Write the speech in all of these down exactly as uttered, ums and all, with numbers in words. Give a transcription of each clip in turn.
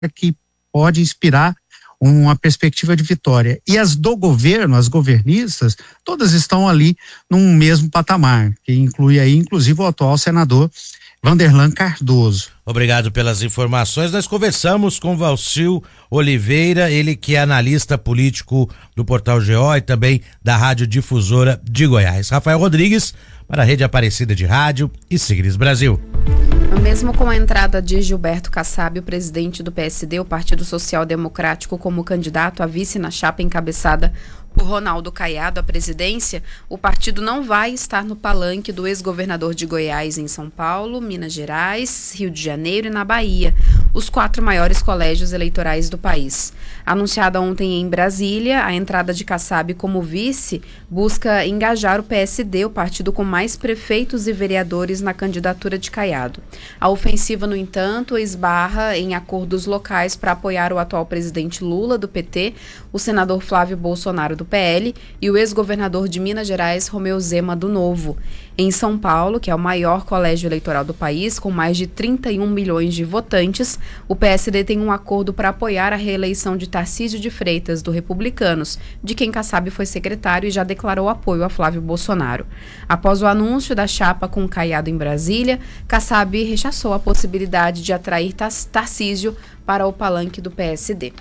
que pode inspirar uma perspectiva de vitória. E as do governo, as governistas, todas estão ali num mesmo patamar, que inclui aí, inclusive, o atual senador Vanderlan Cardoso. Obrigado pelas informações. Nós conversamos com Valcil Oliveira, ele que é analista político do Portal G O e também da Rádio Difusora de Goiás. Rafael Rodrigues, para a Rede Aparecida de Rádio e Sigris Brasil. Mesmo com a entrada de Gilberto Kassab, o presidente do P S D, o Partido Social Democrático, como candidato a vice na chapa encabeçada por Ronaldo Caiado à presidência, o partido não vai estar no palanque do ex-governador de Goiás em São Paulo, Minas Gerais, Rio de Janeiro e na Bahia, os quatro maiores colégios eleitorais do país. Anunciada ontem em Brasília, a entrada de Kassab como vice busca engajar o P S D, o partido com mais prefeitos e vereadores na candidatura de Caiado. A ofensiva, no entanto, esbarra em acordos locais para apoiar o atual presidente Lula, do P T, o senador Flávio Bolsonaro, do P L, e o ex-governador de Minas Gerais, Romeu Zema, do Novo. Em São Paulo, que é o maior colégio eleitoral do país, com mais de trinta e um milhões de votantes, o P S D tem um acordo para apoiar a reeleição de Tarcísio de Freitas, do Republicanos, de quem Kassab foi secretário e já declarou apoio a Flávio Bolsonaro. Após o anúncio da chapa com Caiado em Brasília, Kassab rechaçou a possibilidade de atrair Tarcísio para o palanque do P S D.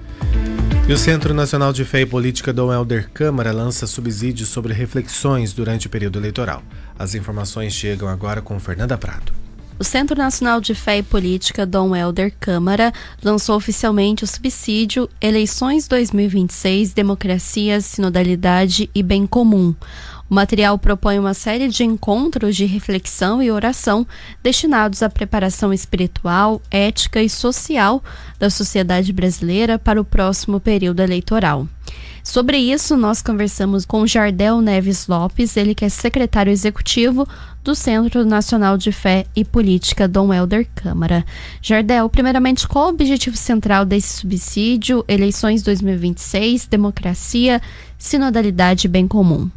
E o Centro Nacional de Fé e Política Dom Helder Câmara lança subsídios sobre reflexões durante o período eleitoral. As informações chegam agora com Fernanda Prado. O Centro Nacional de Fé e Política Dom Helder Câmara lançou oficialmente o subsídio Eleições dois mil e vinte e seis, Democracia, Sinodalidade e Bem Comum. O material propõe uma série de encontros de reflexão e oração destinados à preparação espiritual, ética e social da sociedade brasileira para o próximo período eleitoral. Sobre isso, nós conversamos com Jardel Neves Lopes, ele que é secretário executivo do Centro Nacional de Fé e Política Dom Helder Câmara. Jardel, primeiramente, qual o objetivo central desse subsídio Eleições dois mil e vinte e seis, Democracia, Sinodalidade e Bem Comum?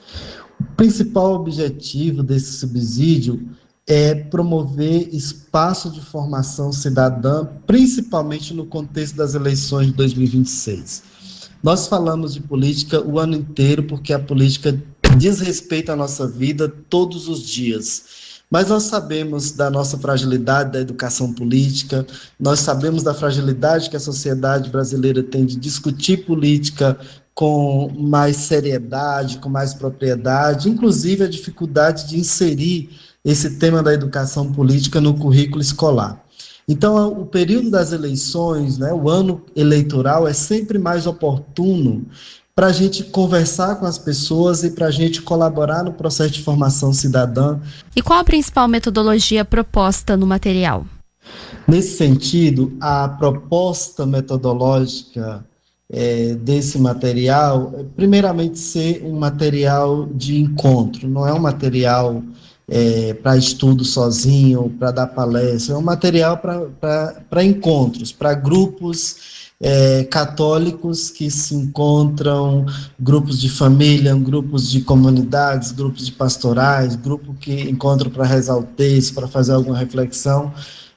O principal objetivo desse subsídio é promover espaço de formação cidadã, principalmente no contexto das eleições de dois mil e vinte e seis. Nós falamos de política o ano inteiro porque a política diz respeito à nossa vida todos os dias. Mas nós sabemos da nossa fragilidade da educação política, nós sabemos da fragilidade que a sociedade brasileira tem de discutir política com mais seriedade, com mais propriedade, inclusive a dificuldade de inserir esse tema da educação política no currículo escolar. Então, o período das eleições, né, o ano eleitoral, é sempre mais oportuno para a gente conversar com as pessoas e para a gente colaborar no processo de formação cidadã. E qual a principal metodologia proposta no material? Nesse sentido, a proposta metodológica é, desse material é, primeiramente, ser um material de encontro, não é um material É, para estudo sozinho, para dar palestra, é um material para encontros, para grupos é, católicos que se encontram, grupos de família, grupos de comunidades, grupos de pastorais, grupos que encontram para rezar o texto, para fazer alguma reflexão,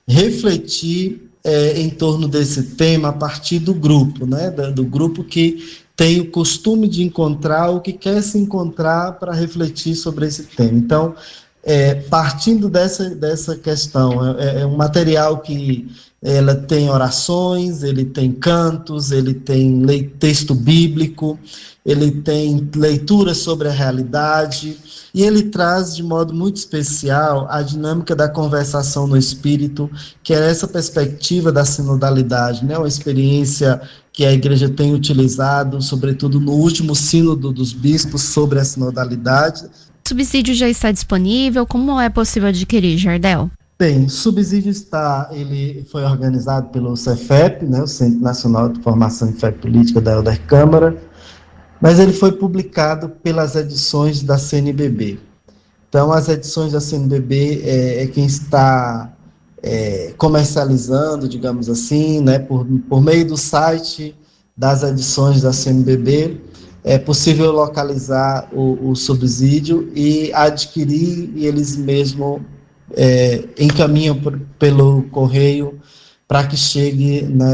refletir é, em torno desse tema a partir do grupo, né, do, do grupo que tem o costume de encontrar o que quer se encontrar para refletir sobre esse tema. Então, É, partindo dessa, dessa questão, é, é um material que ela tem orações, ele tem cantos, ele tem le, texto bíblico, ele tem leituras sobre a realidade, e ele traz de modo muito especial a dinâmica da conversação no espírito, que é essa perspectiva da sinodalidade, né? Uma experiência que a igreja tem utilizado, sobretudo no último sínodo dos bispos sobre a sinodalidade. O subsídio já está disponível? Como é possível adquirir, Jardel? Bem, o subsídio está, ele foi organizado pelo Cefep, né, o Centro Nacional de Formação em Fé Política da Helder Câmara, mas ele foi publicado pelas edições da C N B B. Então, as edições da C N B B é, é quem está é, comercializando, digamos assim, né, por, por meio do site das edições da C N B B, é possível localizar o, o subsídio e adquirir, e eles mesmos é, encaminham por, pelo correio para que chegue, né,